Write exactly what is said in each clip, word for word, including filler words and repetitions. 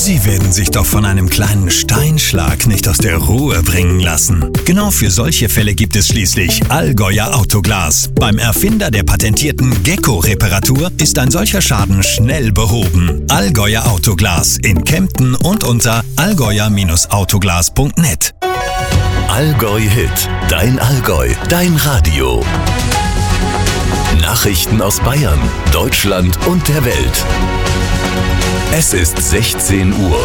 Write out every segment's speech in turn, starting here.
Sie werden sich doch von einem kleinen Steinschlag nicht aus der Ruhe bringen lassen. Genau für solche Fälle gibt es schließlich Allgäuer Autoglas. Beim Erfinder der patentierten Gecko-Reparatur ist ein solcher Schaden schnell behoben. Allgäuer Autoglas in Kempten und unter allgäuer Autoglas punkt net. Allgäu Hit, dein Allgäu, dein Radio. Nachrichten aus Bayern, Deutschland und der Welt. Es ist sechzehn Uhr.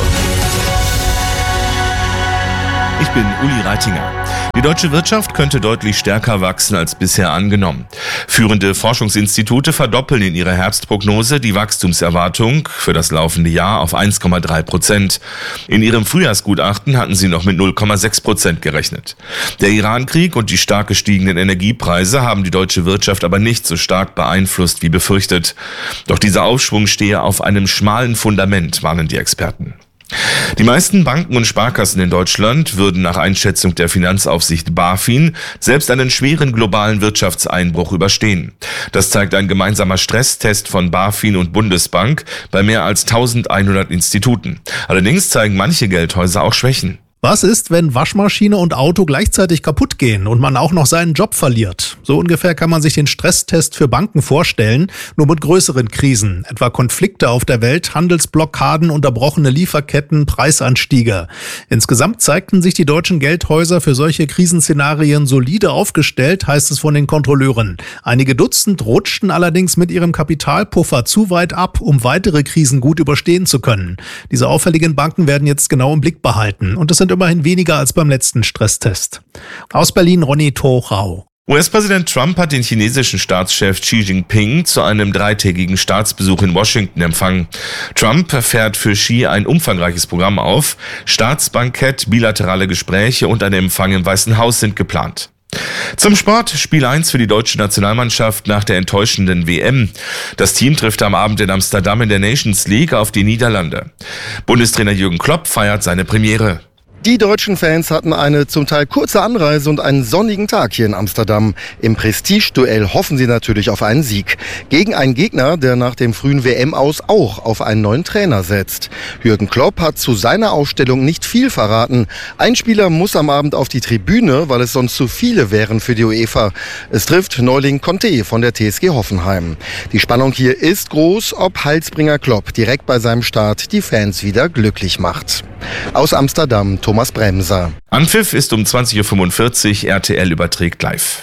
Ich bin Uli Reitinger. Die deutsche Wirtschaft könnte deutlich stärker wachsen als bisher angenommen. Führende Forschungsinstitute verdoppeln in ihrer Herbstprognose die Wachstumserwartung für das laufende Jahr auf eins Komma drei Prozent. In ihrem Frühjahrsgutachten hatten sie noch mit null Komma sechs Prozent gerechnet. Der Iran-Krieg und die stark gestiegenen Energiepreise haben die deutsche Wirtschaft aber nicht so stark beeinflusst wie befürchtet. Doch dieser Aufschwung stehe auf einem schmalen Fundament, warnen die Experten. Die meisten Banken und Sparkassen in Deutschland würden nach Einschätzung der Finanzaufsicht BaFin selbst einen schweren globalen Wirtschaftseinbruch überstehen. Das zeigt ein gemeinsamer Stresstest von BaFin und Bundesbank bei mehr als eintausendeinhundert Instituten. Allerdings zeigen manche Geldhäuser auch Schwächen. Was ist, wenn Waschmaschine und Auto gleichzeitig kaputt gehen und man auch noch seinen Job verliert? So ungefähr kann man sich den Stresstest für Banken vorstellen, nur mit größeren Krisen, etwa Konflikte auf der Welt, Handelsblockaden, unterbrochene Lieferketten, Preisanstiege. Insgesamt zeigten sich die deutschen Geldhäuser für solche Krisenszenarien solide aufgestellt, heißt es von den Kontrolleuren. Einige Dutzend rutschten allerdings mit ihrem Kapitalpuffer zu weit ab, um weitere Krisen gut überstehen zu können. Diese auffälligen Banken werden jetzt genau im Blick behalten und es sind immerhin weniger als beim letzten Stresstest. Aus Berlin Ronny Thorau. U S-Präsident Trump hat den chinesischen Staatschef Xi Jinping zu einem dreitägigen Staatsbesuch in Washington empfangen. Trump fährt für Xi ein umfangreiches Programm auf. Staatsbankett, bilaterale Gespräche und ein Empfang im Weißen Haus sind geplant. Zum Sport, Spiel eins für die deutsche Nationalmannschaft nach der enttäuschenden W M. Das Team trifft am Abend in Amsterdam in der Nations League auf die Niederlande. Bundestrainer Jürgen Klopp feiert seine Premiere. Die deutschen Fans hatten eine zum Teil kurze Anreise und einen sonnigen Tag hier in Amsterdam. Im Prestigeduell hoffen sie natürlich auf einen Sieg. Gegen einen Gegner, der nach dem frühen W M-Aus auch auf einen neuen Trainer setzt. Jürgen Klopp hat zu seiner Aufstellung nicht viel verraten. Ein Spieler muss am Abend auf die Tribüne, weil es sonst zu viele wären für die UEFA. Es trifft Neuling Conte von der T S G Hoffenheim. Die Spannung hier ist groß, ob Heilsbringer Klopp direkt bei seinem Start die Fans wieder glücklich macht. Aus Amsterdam, Thomas Bremser. Anpfiff ist um zwanzig Uhr fünfundvierzig, R T L überträgt live.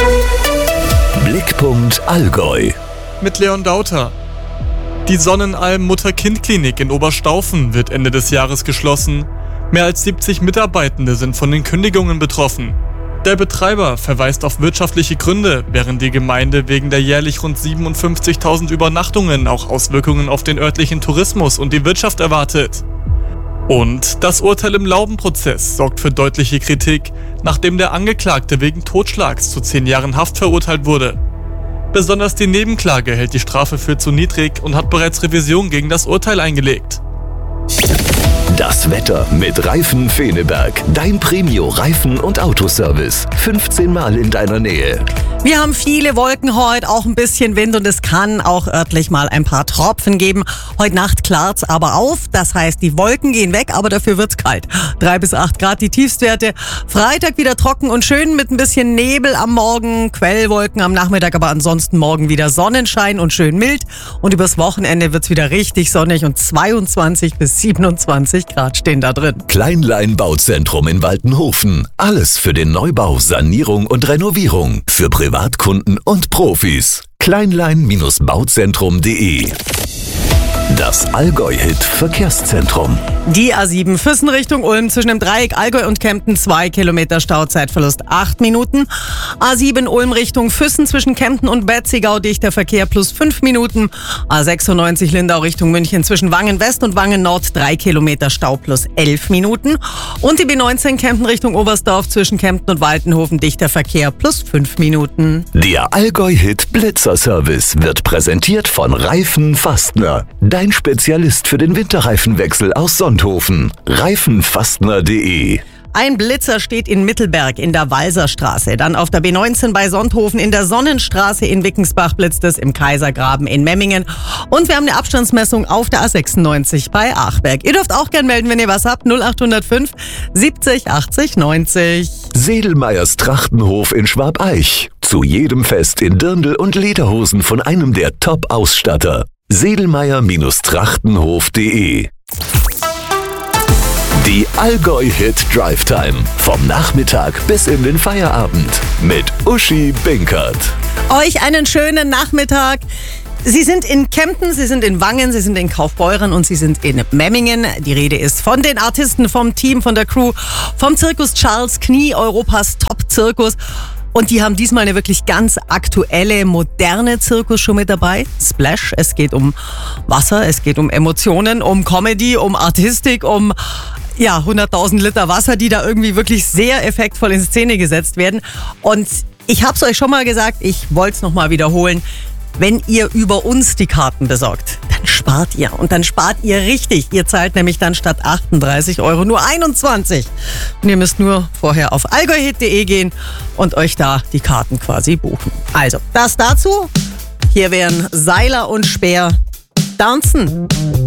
Blickpunkt Allgäu. Mit Leon Dauter. Die Sonnenalm Mutter-Kind-Klinik in Oberstaufen wird Ende des Jahres geschlossen. Mehr als siebzig Mitarbeitende sind von den Kündigungen betroffen. Der Betreiber verweist auf wirtschaftliche Gründe, während die Gemeinde wegen der jährlich rund siebenundfünfzigtausend Übernachtungen auch Auswirkungen auf den örtlichen Tourismus und die Wirtschaft erwartet. Und das Urteil im Laubenprozess sorgt für deutliche Kritik, nachdem der Angeklagte wegen Totschlags zu zehn Jahren Haft verurteilt wurde. Besonders die Nebenklage hält die Strafe für zu niedrig und hat bereits Revision gegen das Urteil eingelegt. Das Wetter mit Reifen Feneberg. Dein Premio-Reifen- und Autoservice. fünfzehn Mal in deiner Nähe. Wir haben viele Wolken heute, auch ein bisschen Wind und es kann auch örtlich mal ein paar Tropfen geben. Heute Nacht klart's aber auf, das heißt, die Wolken gehen weg, aber dafür wird's kalt. drei bis acht Grad die Tiefstwerte. Freitag wieder trocken und schön mit ein bisschen Nebel am Morgen, Quellwolken am Nachmittag, aber ansonsten morgen wieder Sonnenschein und schön mild. Und übers Wochenende wird's wieder richtig sonnig und zweiundzwanzig bis siebenundzwanzig Grad stehen da drin. Kleinlein Bauzentrum in Waltenhofen. Alles für den Neubau, Sanierung und Renovierung. Für Privatkunden und Profis. kleinlein Bauzentrum punkt de. Das Allgäu-Hit-Verkehrszentrum. Die A sieben Füssen Richtung Ulm zwischen dem Dreieck Allgäu und Kempten zwei Kilometer Stauzeitverlust acht Minuten. A sieben Ulm Richtung Füssen zwischen Kempten und Wetzigau dichter Verkehr plus fünf Minuten. A sechsundneunzig Lindau Richtung München zwischen Wangen West und Wangen Nord drei Kilometer Stau plus elf Minuten. Und die B neunzehn Kempten Richtung Oberstdorf zwischen Kempten und Waltenhofen dichter Verkehr plus fünf Minuten. Der Allgäu-Hit Blitzer-Service wird präsentiert von Reifen Fastner. Dein Spezialist für den Winterreifenwechsel aus Sonthofen. Reifenfastner punkt de. Ein Blitzer steht in Mittelberg in der Walserstraße. Dann auf der B neunzehn bei Sonthofen, in der Sonnenstraße in Wickensbach blitzt es, im Kaisergraben in Memmingen. Und wir haben eine Abstandsmessung auf der A sechsundneunzig bei Achberg. Ihr dürft auch gern melden, wenn ihr was habt. null acht null fünf siebzig achtzig neunzig. Sedelmeyers Trachtenhof in Schwabeich. Zu jedem Fest in Dirndl und Lederhosen von einem der Top-Ausstatter. sedelmeyer-trachtenhof punkt de. Die Allgäu-Hit Drive Time. Vom Nachmittag bis in den Feierabend. Mit Uschi Binkert. Euch einen schönen Nachmittag. Sie sind in Kempten, Sie sind in Wangen, Sie sind in Kaufbeuren und Sie sind in Memmingen. Die Rede ist von den Artisten, vom Team, von der Crew, vom Zirkus Charles Knie, Europas Top-Zirkus. Und die haben diesmal eine wirklich ganz aktuelle, moderne Zirkusshow mit dabei. Splash, es geht um Wasser, es geht um Emotionen, um Comedy, um Artistik, um ja hunderttausend Liter Wasser, die da irgendwie wirklich sehr effektvoll in Szene gesetzt werden. Und ich habe es euch schon mal gesagt, ich wollte es nochmal wiederholen. Wenn ihr über uns die Karten besorgt, dann spart ihr. Und dann spart ihr richtig. Ihr zahlt nämlich dann statt achtunddreißig Euro nur einundzwanzig. Und ihr müsst nur vorher auf allgäuhit punkt de gehen und euch da die Karten quasi buchen. Also, das dazu. Hier wären Seiler und Speer. Dancen.